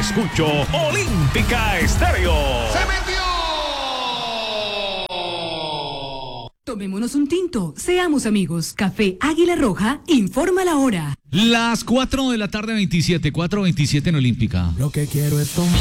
escucho Olímpica Estéreo. ¡Se metió! Tomémonos un tinto, seamos amigos. Café Águila Roja informa la hora. Las 4 de la tarde, 27, 4:27 en Olímpica. Lo que quiero es tomar.